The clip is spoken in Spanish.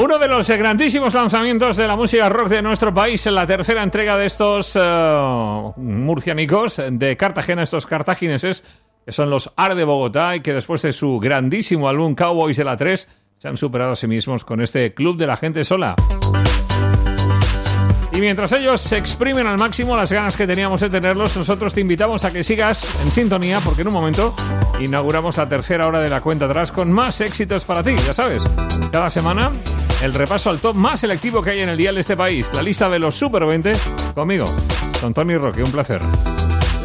Uno de los grandísimos lanzamientos de la música rock de nuestro país, en la tercera entrega de estos murcianicos de Cartagena, estos cartagineses, que son los AR de Bogotá, y que después de su grandísimo álbum Cowboys de la 3 se han superado a sí mismos con este Club de la Gente Sola. Y mientras ellos se exprimen al máximo las ganas que teníamos de tenerlos, nosotros te invitamos a que sigas en sintonía, porque en un momento inauguramos la tercera hora de la cuenta atrás con más éxitos para ti, ya sabes. Cada semana, el repaso al top más selectivo que hay en el dial de este país, la lista de los Super 20, conmigo, con Tony Roque, un placer.